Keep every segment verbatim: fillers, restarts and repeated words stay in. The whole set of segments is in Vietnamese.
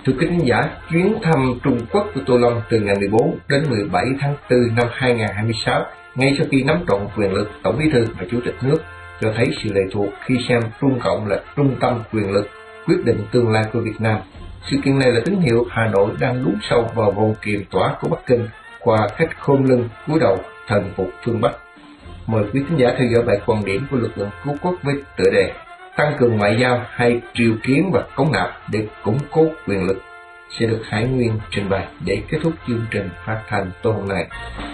Thưa quý khán giả, chuyến thăm Trung Quốc của Tô Lâm từ ngày mười bốn đến mười bảy tháng tư năm hai nghìn không trăm hai mươi sáu, ngay sau khi nắm trọn quyền lực Tổng Bí thư và Chủ tịch nước, cho thấy sự lệ thuộc khi xem Trung Cộng là trung tâm quyền lực quyết định tương lai của Việt Nam. Sự kiện này là tín hiệu Hà Nội đang lún sâu vào vòng kiềm tỏa của Bắc Kinh qua cách khom lưng cúi đầu thần phục phương Bắc. Mời quý khán giả theo dõi bài quan điểm của lực lượng cứu quốc với tựa đề Tăng cường ngoại giao hay triều kiến và cống nạp để củng cố quyền lực, sẽ được Hải Nguyên trình bày để kết thúc chương trình phát thanh tối hôm nay.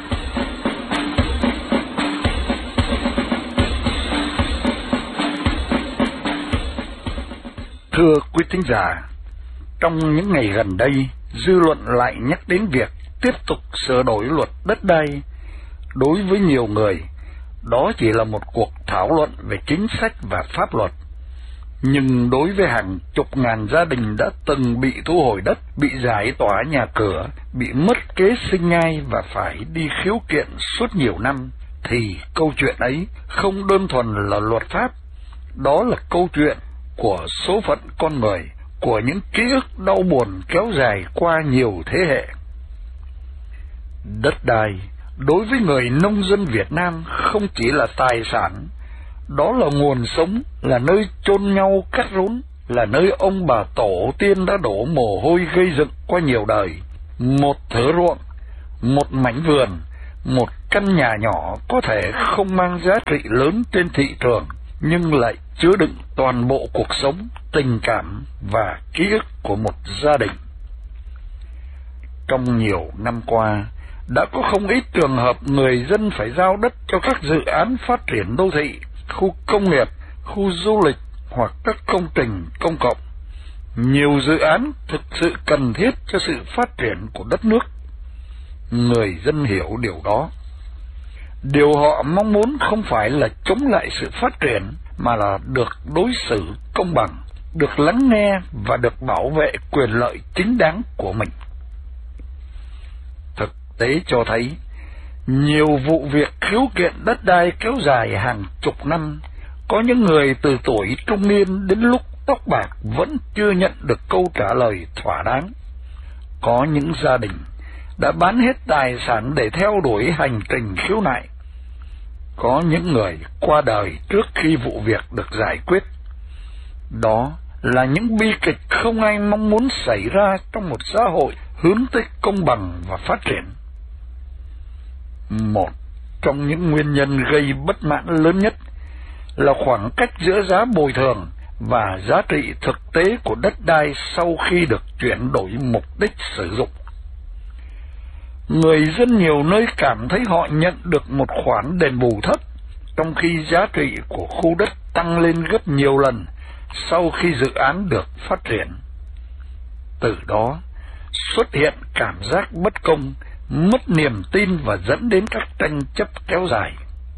Thưa quý thính giả, trong những ngày gần đây, dư luận lại nhắc đến việc tiếp tục sửa đổi luật đất đai. Đối với nhiều người, đó chỉ là một cuộc thảo luận về chính sách và pháp luật. Nhưng đối với hàng chục ngàn gia đình đã từng bị thu hồi đất, bị giải tỏa nhà cửa, bị mất kế sinh nhai và phải đi khiếu kiện suốt nhiều năm, thì câu chuyện ấy không đơn thuần là luật pháp. Đó là câu chuyện của số phận con người, của những ký ức đau buồn kéo dài qua nhiều thế hệ. Đất đai đối với người nông dân Việt Nam không chỉ là tài sản, đó là nguồn sống, là nơi chôn nhau cắt rốn, là nơi ông bà tổ tiên đã đổ mồ hôi gây dựng qua nhiều đời. Một thửa ruộng, một mảnh vườn, một căn nhà nhỏ có thể không mang giá trị lớn trên thị trường, nhưng lại chứa đựng toàn bộ cuộc sống, tình cảm và ký ức của một gia đình. Trong nhiều năm qua, đã có không ít trường hợp người dân phải giao đất cho các dự án phát triển đô thị, khu công nghiệp, khu du lịch hoặc các công trình công cộng. Nhiều dự án thực sự cần thiết cho sự phát triển của đất nước. Người dân hiểu điều đó. Điều họ mong muốn không phải là chống lại sự phát triển, mà là được đối xử công bằng, được lắng nghe và được bảo vệ quyền lợi chính đáng của mình. Thực tế cho thấy, nhiều vụ việc khiếu kiện đất đai kéo dài hàng chục năm, có những người từ tuổi trung niên đến lúc tóc bạc vẫn chưa nhận được câu trả lời thỏa đáng. Có những gia đình đã bán hết tài sản để theo đuổi hành trình khiếu nại. Có những người qua đời trước khi vụ việc được giải quyết. Đó là những bi kịch không ai mong muốn xảy ra trong một xã hội hướng tới công bằng và phát triển. Một trong những nguyên nhân gây bất mãn lớn nhất là khoảng cách giữa giá bồi thường và giá trị thực tế của đất đai sau khi được chuyển đổi mục đích sử dụng. Người dân nhiều nơi cảm thấy họ nhận được một khoản đền bù thấp, trong khi giá trị của khu đất tăng lên gấp nhiều lần sau khi dự án được phát triển. Từ đó xuất hiện cảm giác bất công, mất niềm tin và dẫn đến các tranh chấp kéo dài.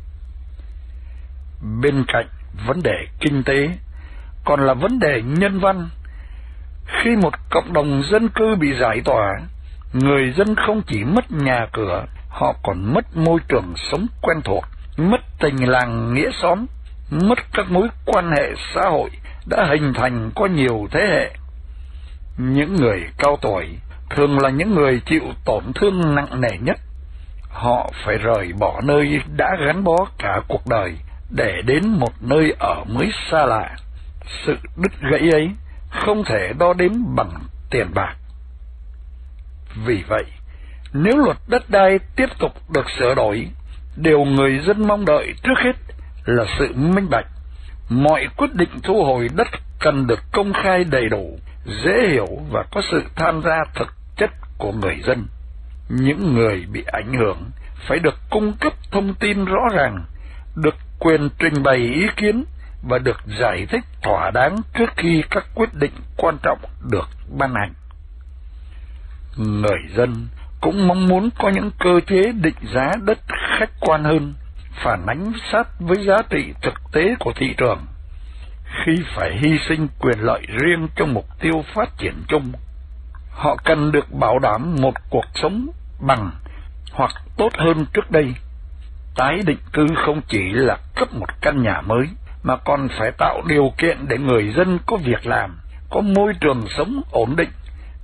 Bên cạnh vấn đề kinh tế, còn là vấn đề nhân văn. Khi một cộng đồng dân cư bị giải tỏa, người dân không chỉ mất nhà cửa, họ còn mất môi trường sống quen thuộc, mất tình làng nghĩa xóm, mất các mối quan hệ xã hội đã hình thành qua nhiều thế hệ. Những người cao tuổi thường là những người chịu tổn thương nặng nề nhất. Họ phải rời bỏ nơi đã gắn bó cả cuộc đời để đến một nơi ở mới xa lạ. Sự đứt gãy ấy không thể đo đếm bằng tiền bạc. Vì vậy, nếu luật đất đai tiếp tục được sửa đổi, điều người dân mong đợi trước hết là sự minh bạch. Mọi quyết định thu hồi đất cần được công khai đầy đủ, dễ hiểu và có sự tham gia thực chất của người dân. Những người bị ảnh hưởng phải được cung cấp thông tin rõ ràng, được quyền trình bày ý kiến và được giải thích thỏa đáng trước khi các quyết định quan trọng được ban hành. Người dân cũng mong muốn có những cơ chế định giá đất khách quan hơn, phản ánh sát với giá trị thực tế của thị trường. Khi phải hy sinh quyền lợi riêng cho mục tiêu phát triển chung, họ cần được bảo đảm một cuộc sống bằng hoặc tốt hơn trước đây. Tái định cư không chỉ là cấp một căn nhà mới, mà còn phải tạo điều kiện để người dân có việc làm, có môi trường sống ổn định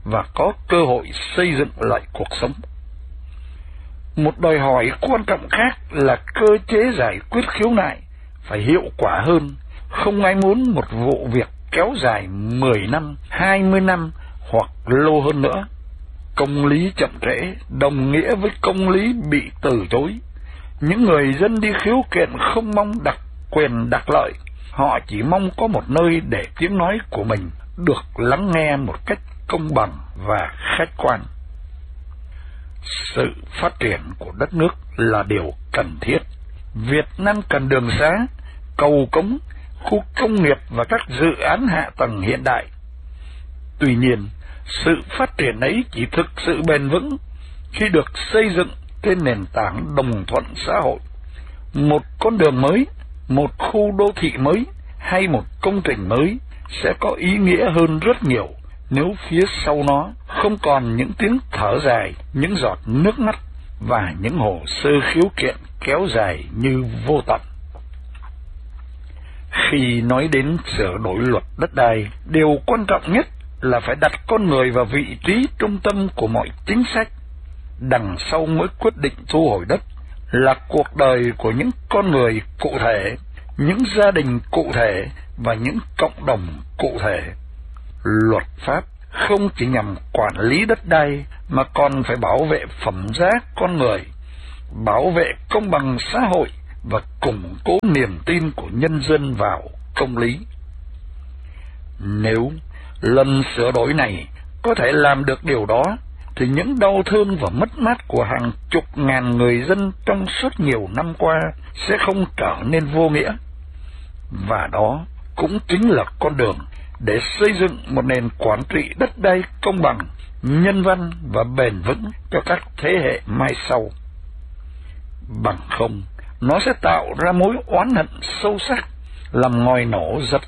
và có cơ hội xây dựng lại cuộc sống. Một đòi hỏi quan trọng khác là cơ chế giải quyết khiếu nại phải hiệu quả hơn. Không ai muốn một vụ việc kéo dài mười năm, hai mươi năm hoặc lâu hơn nữa. Công lý chậm trễ đồng nghĩa với công lý bị từ chối. Những người dân đi khiếu kiện không mong đặc quyền đặc lợi, họ chỉ mong có một nơi để tiếng nói của mình được lắng nghe một cách công bằng và khách quan. Sự phát triển của đất nước là điều cần thiết. Việt Nam cần đường xá, cầu cống, khu công nghiệp và các dự án hạ tầng hiện đại. Tuy nhiên, sự phát triển ấy chỉ thực sự bền vững khi được xây dựng trên nền tảng đồng thuận xã hội. Một con đường mới, một khu đô thị mới hay một công trình mới sẽ có ý nghĩa hơn rất nhiều nếu phía sau nó không còn những tiếng thở dài, những giọt nước mắt và những hồ sơ khiếu kiện kéo dài như vô tận. Khi nói đến sửa đổi luật đất đai, điều quan trọng nhất là phải đặt con người vào vị trí trung tâm của mọi chính sách. Đằng sau mỗi quyết định thu hồi đất là cuộc đời của những con người cụ thể, những gia đình cụ thể và những cộng đồng cụ thể. Luật pháp không chỉ nhằm quản lý đất đai mà còn phải bảo vệ phẩm giá con người, bảo vệ công bằng xã hội và củng cố niềm tin của nhân dân vào công lý. Nếu lần sửa đổi này có thể làm được điều đó, thì những đau thương và mất mát của hàng chục ngàn người dân trong suốt nhiều năm qua sẽ không trở nên vô nghĩa. Và đó cũng chính là con đường để xây dựng một nền quản trị đất đai công bằng, nhân văn và bền vững cho các thế hệ mai sau. Bằng không, nó sẽ tạo ra mối oán hận sâu sắc, làm ngòi nổ dập